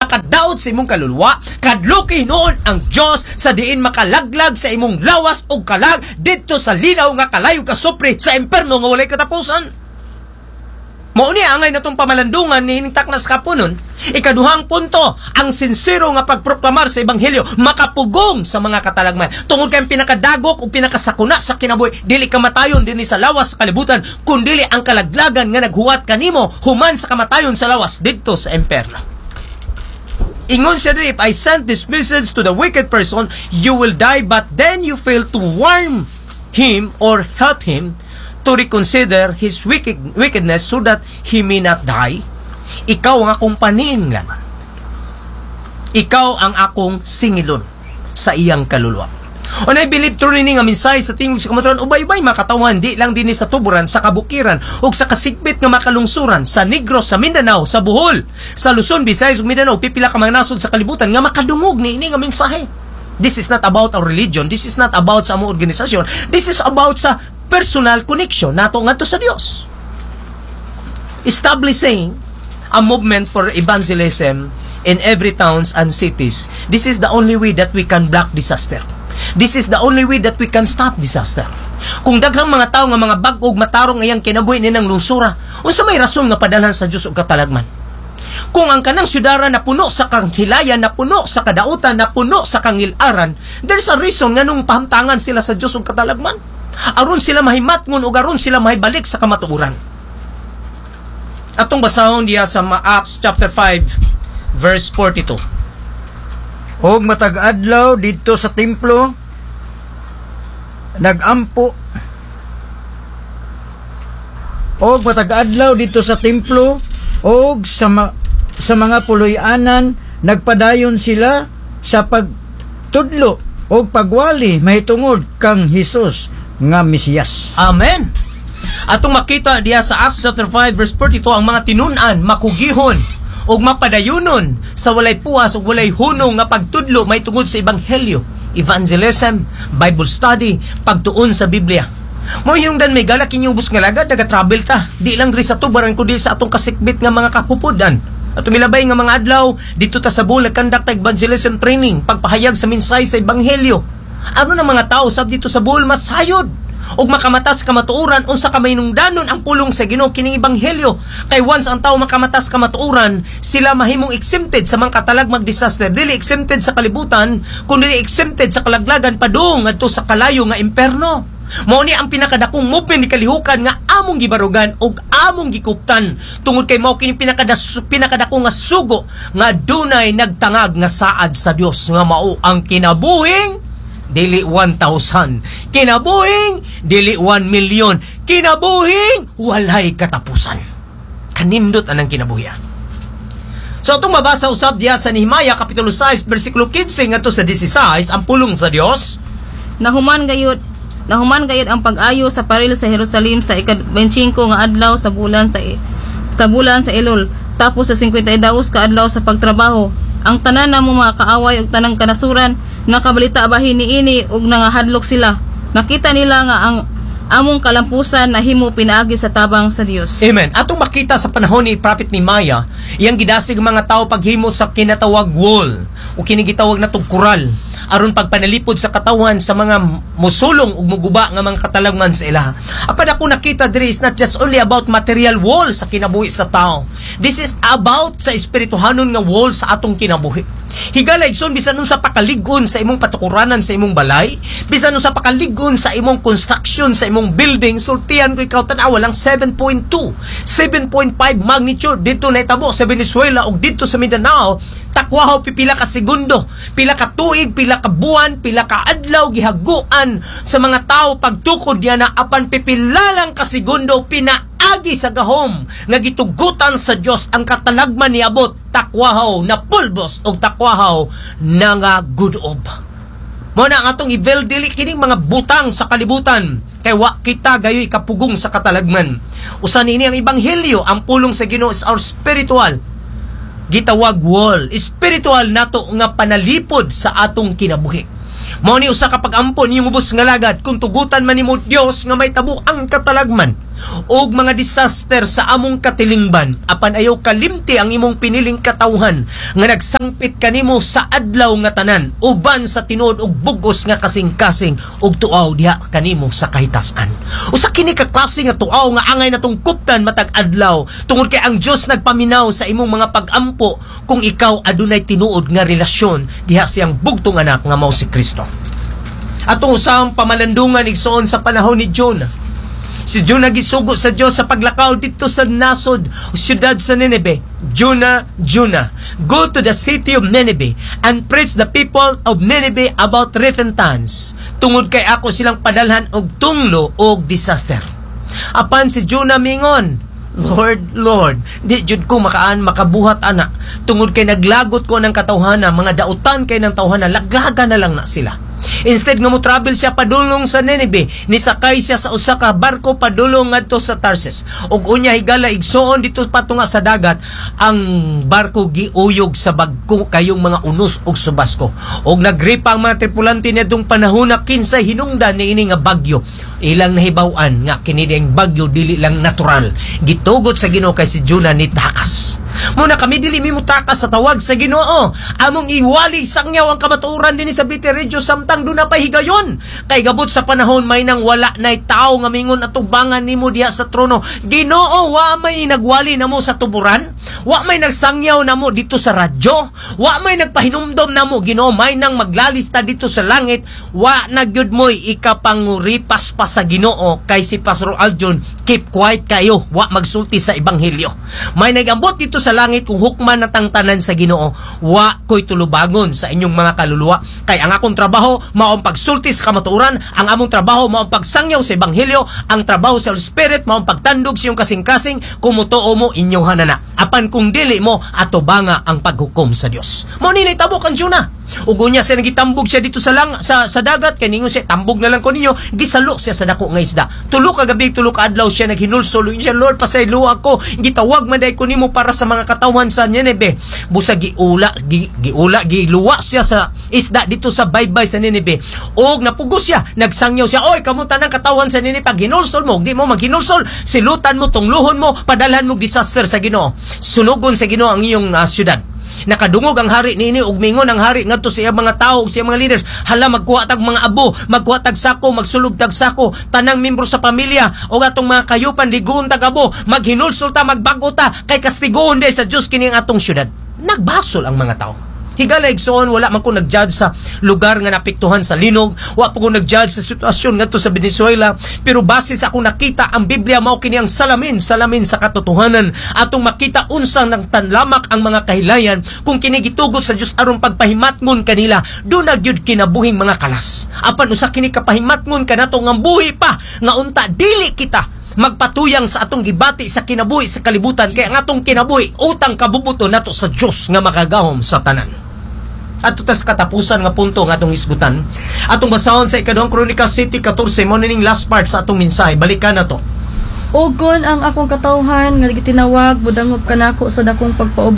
makadaot sa imong kaluluwa, kadluki noon ang Dios sa diin makalaglag sa imong lawas o kalag dito sa linaw nga kalayo kasupri sa imperno nga walay katapusan. Mao ni angay natong pamalandungan ni taknas kapunon. Ikaduhang punto, ang sinsero nga pagproklamar sa ebanghelyo makapugong sa mga katalagman. Tungod kay pinakadagok o pinakasakuna sa kinabuhi, dili kamatayon dinhi sa lawas sa kalibutan, kundili ang kalaglagan nga naghuwat kanimo human sa kamatayon sa lawas didto sa imperno. Ingon siya diri, if I send this message to the wicked person, you will die, but then you fail to warn him or help him to reconsider his wickedness so that he may not die. Ikaw ang akong paningan. Ikaw ang akong singilon sa iyang kaluluwa. O na believe to rin nga minsay sa tingog sa kamaturan, ubay-ubay makatawan, di lang din sa tuburan, sa kabukiran, o sa kasigbit nga makalungsuran, sa Negros, sa Mindanao, sa Bohol, sa Luzon, Visayas, ug Mindanao, pipila ka mga nasod sa kalibutan, nga makadungog ni ini nga mensahe. This is not about our religion. This is not about sa among organisasyon. This is about sa personal connection nato ngadto sa Dios. Establishing a movement for evangelism in every towns and cities. This is the only way that we can block disaster. This is the only way that we can stop disaster. Kung daghang mga tao nga mga bag-og matarong ayang kinabuhi ni ng lungsura, unsa may rason nga padalhan sa Dios og katalagman? Kung ang kanang syudara na puno sa kanghilayan, na puno sa kadautan, na puno sa kangilaran, there's a reason nga nung pahamtangan sila sa Dios og katalagman. Aron sila mahimatngon o aron sila mahibalik sa kamatuoran. Atong basahon diya sa Acts chapter 5 verse 42. Og matag adlaw dito sa templo nagampo. Og matag adlaw dito sa templo og sa mga puloy-anan nagpadayon sila sa pagtudlo og pagwali mahitungod kang Hesus nga Mesiyas. Amen. Atong makita diya sa Acts chapter 5 verse 42 ang mga tinunan makugihon ug mapadayunon sa walay puwas ug walay hunong nga pagtudlo may tungod sa ebanghelyo, evangelism, Bible study, pagtuon sa Biblia. Mo yung dan may galak inyong ubos nga lagad naga-travel ta. Di lang diri sa tubaran kundi sa atong kasikbit nga mga kapupudan. At milabay nga mga adlaw dito ta sa Bohol conduct evangelism training, pagpahayag sa mensahe sa ebanghelyo. Ano na mga tao sab dito sa Bohol masayod ug makamatas kamatuoran unsa ka mainungdanon ang pulong sa Ginoo kining ebanghelyo. Kay once ang tao makamatas kamatuoran, sila mahimong exempted sa mga katalagmag disaster, dili exempted sa kalibutan kundi exempted sa kalaglagan padung adto sa kalayo nga imperno. Mao ni ang pinakadakong movement ni kalihukan nga among gibarugan ug among gikuptan tungod kay mao kini pinakadakong nga sugo nga dunay nagtangag nga saad sa Dios nga mao ang kinabuhing dili 1,000, kinabuhing dili 1 million, kinabuhing walay katapusan. Kanindot anang kinabuhi. So atong mabasa usab diya sa Nehemiah kapitulo 6 bersikulo 15 ngadto sa 16 ang pulong sa Dios. Nahuman gayud ang pag-ayo sa paril sa Jerusalem sa ika-25 nga adlaw sa bulan sa Elul, tapos sa 52 ka adlaw sa pagtrabaho. Ang tanan namo mga kaaway ug tanang kanasuran nakabalita bahin niini ug nangahadlok sila. Nakita nila nga ang among kalampusan na himo pinaagi sa tabang sa Dios. Amen. Atong makita sa panahon ni Prophet Nehemiah, iyang gidasig mga tao paghimo sa kinatawag wall o kinigitawag na tugkural aron pagpanalipod sa katawan sa mga musulong ug muguba nga mga katalagman sa ilaha. Apan ako nakita diri is not just only about material wall sa kinabuhi sa tao. This is about sa espirituhanon nga wall sa atong kinabuhi. Higala igsoon bisan unsa pakaligon sa imong patukuranan sa imong balay, bisan unsa pakaligon sa imong construction sa imong building, sultihan ko ikaw tan-aw lang 7.2, 7.5 magnitude dito na itabo sa Venezuela ug dito sa Mindanao. Takwaho pipila ka segundo, pila ka tuig, pila ka buwan, pila ka adlaw gihaguan sa mga tao pagtukod niya na apan pipila lang ka segundo pinaagi sa gahom nga gitugutan sa Dios ang katalagman niabot takwahaw na pulbos o takwahaw na nga gudob. Mo na ang atong evil dili kining mga butang sa kalibutan kay wa kita gayoy kapugong sa katalagman. Usa niini ang ebanghelyo, ang pulong sa Ginoo is our spiritual gitawag wall, spiritual nato nga panalipod sa atong kinabuhi. Mao ni usa ka pag-ampon yung ubos nga lagad kung tugutan man nimo Dios nga may tabo ang katalagman. og mga disaster sa among katilingban, apan ayaw kalimti ang imong piniling katawhan nga nagsangpit kanimo sa adlaw nga tanan, uban sa tinuod og bugos nga kasing-kasing ug tuaw diha kanimo sa kahitasan. Usa kini ka klase nga tuaw nga angay natong kuptan matag adlaw, tungod kay ang Dios nagpaminaw sa imong mga pag-ampo kung ikaw adunay tinuod nga relasyon diha siyang bugtong anak nga mao si Kristo. Atong usang pamalandungan igsoon sa panahon ni Jonah. Si Jonah gisugo sa Dios sa paglakaw dito sa nasod o siyudad sa Nineveh. Jonah, go to the city of Nineveh and preach the people of Nineveh about repentance. Tungod kay ako silang padalhan og tunglo og disaster. Apan si Jonah mingon, Lord, di jud ko makabuhat ana. Tungod kay naglagot ko ng katawhana, mga dautan kay ng tawhana, laglaga na lang na sila. Instead nga mo travel siya padulong sa Nineveh, nisakay siya sa usa ka barko padulong ngadto sa Tarsus. Ug unya higala igsoon dito patunga sa dagat, ang barko giuyog sa bagko kayong mga unos ug subasko. Ug nagripa ang mga tripulante nitong panahon na kinsay hinungdan niini nga bagyo. Ilang nahibaw-an nga kini ding bagyo dili lang natural. Gitugot sa Ginoo kay si Jonah ni takas. Muna kami dili mi mutakas sa tawag sa Ginoo. Among iwali sangyaw ang kamatuoran dinhi sa Bitiregio samtang do na pahigayon. Kay gabot sa panahon may nang wala nay tawo nga mingon atubangan nimo diha sa trono. Ginoo, wa may nagwali namo sa tuburan? Wa may nagsangyaw namo dito sa radyo? Wa may nagpahinumdom namo Ginoo may nang maglalista dito sa langit? Wa na gyud moy ikapanguripas pa sa Ginoo kay si Pastor Aljon keep quiet kayo, wa magsulti sa ebanghelyo. May nagambot dito sa langit kung hukman na tangtanan sa Ginoo, wa ko'y tulubangon sa inyong mga kaluluwa. Kay ang akong trabaho maong pagsulti sa kamatuoran, ang among trabaho maong pagsangyaw sa ebanghelyo, ang trabaho sa Holy Spirit maong pagtandog sa iyong kasing-kasing, kumutuo mo inyong hanana. Apan kung dili mo, atubanga ang paghukom sa Dios. Mao ni tabok ang Jonah. Ugo niya siya nagitambog siya dito sa dagat, kay ningon siya tambog na lang ko ninyo, gisalo siya sa dako nga isda. Tulo ka gabi, tulo ka adlaw siya naghinulsol siya, Lord pasaylo ako, gitawag maday ko nimo para sa mga katawhan sa Nineveh. Busa giluwa siya sa isda dito sa baybay sa Nineveh. Og napugos siya, nagsangyaw siya, oy kamo tanang katawhan sa Nineveh, pag hinulsol mo, di mo maghinulsol, silutan mo, tungluhon mo, padalhan mo disaster sa Ginoo. Sunugon sa Ginoo ang iyong syudad. Nakadungog ang hari niini ug mingon ang hari ngadto sa mga tawo ug sa mga leaders, hala magkuha tag mga abo, magkuha tag sako, magsulog tag sako, tanang membro sa pamilya o atong mga kayupan ligon tag abo, maghinulsol ta, magbago ta kay kastigohon day sa Dios kini ang atong syudad. Nagbasol ang mga tawo. Higala igsoon, wala man ko nag-judge sa lugar nga napiktuhan sa linog, wala po ko nag-judge sa sitwasyon ngadto sa Venezuela, pero base sa akong nakita, ang Biblia mao kini ang salamin sa katotohanan. Atong makita unsang nang tanlamak ang mga kahilayan kung kini gitugot sa Dios aron pagpahimatngon kanila, do na gyud kinabuhing mga kalas. Apan usa kini kapahimatngon kanato nga buhi pa nga unta dili kita magpatuyang sa atong gibati sa kinabuhi sa kalibutan, kay ang atong kinabuhi utang kabubuto nato sa Dios nga makagahom sa tanan. At tas katapusan nga punto nga atong isgutan, atong basahon sa ikaduhang Kronika City 14 mo ning last part sa atong mensahe. Balikan na to. Ugon ang akong katawhan nga gitinawag, budangop kanako sa dakong pagpaubos